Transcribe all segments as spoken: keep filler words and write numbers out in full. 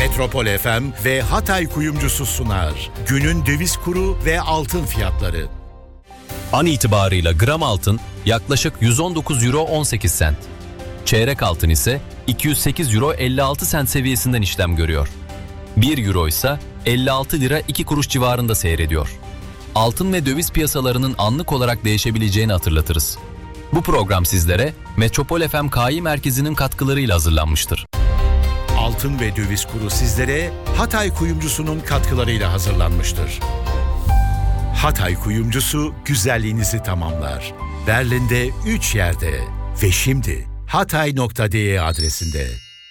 Metropol F M ve Hatay Kuyumcusu sunar. Günün döviz kuru ve altın fiyatları. An itibarıyla gram altın yaklaşık yüz on dokuz euro on sekiz sent. Çeyrek altın ise iki yüz sekiz euro elli altı sent seviyesinden işlem görüyor. bir euro ise elli altı lira iki kuruş civarında seyrediyor. Altın ve döviz piyasalarının anlık olarak değişebileceğini hatırlatırız. Bu program sizlere Metropol F M K İ Merkezi'nin katkılarıyla hazırlanmıştır. Altın ve döviz kuru sizlere Hatay Kuyumcusu'nun katkılarıyla hazırlanmıştır. Hatay Kuyumcusu güzelliğinizi tamamlar. Berlin'de üç yerde ve şimdi hatay nokta de adresinde.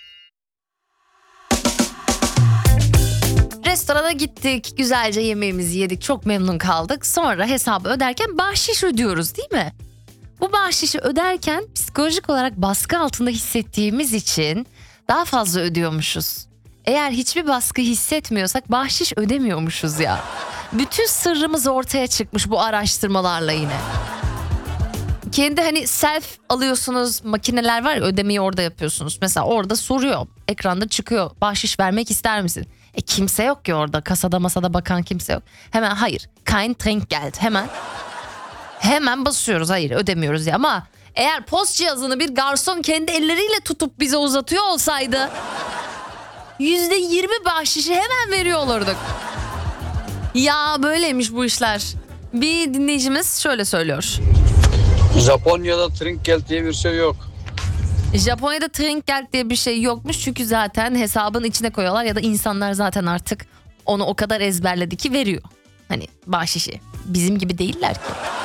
Restorana gittik, güzelce yemeğimizi yedik, çok memnun kaldık. Sonra hesabı öderken bahşiş ödüyoruz, değil mi? Bu bahşişi öderken psikolojik olarak baskı altında hissettiğimiz için daha fazla ödüyormuşuz. Eğer hiçbir baskı hissetmiyorsak bahşiş ödemiyormuşuz ya. Bütün sırrımız ortaya çıkmış bu araştırmalarla yine. Kendi hani self alıyorsunuz, makineler var ya, ödemeyi orada yapıyorsunuz. Mesela orada soruyor, ekranda çıkıyor, bahşiş vermek ister misin? E kimse yok ki orada, kasada masada bakan kimse yok. Hemen hayır, kein Trinkgeld, hemen. Hemen basıyoruz, hayır ödemiyoruz ya. Ama eğer post cihazını bir garson kendi elleriyle tutup bize uzatıyor olsaydı yüzde yirmi bahşişi hemen veriyor olurduk. Ya böyleymiş bu işler. Bir dinleyicimiz şöyle söylüyor. Japonya'da Trinkgeld diye bir şey yok. Japonya'da Trinkgeld diye bir şey yokmuş çünkü zaten hesabın içine koyuyorlar ya da insanlar zaten artık onu o kadar ezberledi ki veriyor. Hani bahşişi. Bizim gibi değiller ki.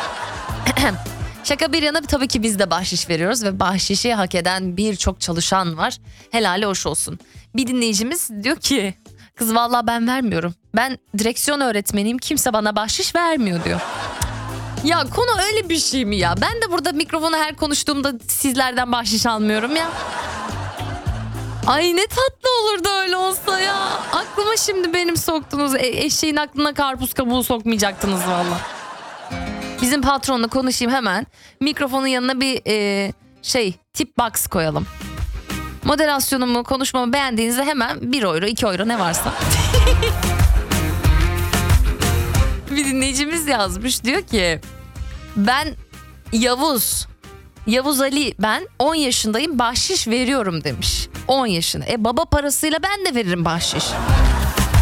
Şaka bir yana tabii ki biz de bahşiş veriyoruz ve bahşişi hak eden birçok çalışan var. Helali hoş olsun. Bir dinleyicimiz diyor ki kız vallahi ben vermiyorum. Ben direksiyon öğretmeniyim, kimse bana bahşiş vermiyor diyor. Ya konu öyle bir şey mi ya? Ben de burada mikrofonu her konuştuğumda sizlerden bahşiş almıyorum ya. Ay ne tatlı olurdu öyle olsa ya. Aklıma şimdi benim soktunuz. E- eşeğin aklına karpuz kabuğu sokmayacaktınız valla. Bizim patronla konuşayım hemen. Mikrofonun yanına bir e, şey tip box koyalım. Moderasyonumu, konuşmamı beğendiğinizde hemen bir euro, iki euro ne varsa. Bir dinleyicimiz yazmış, diyor ki ben Yavuz Yavuz Ali, ben on yaşındayım, bahşiş veriyorum demiş. on yaşında. E baba parasıyla ben de veririm bahşiş.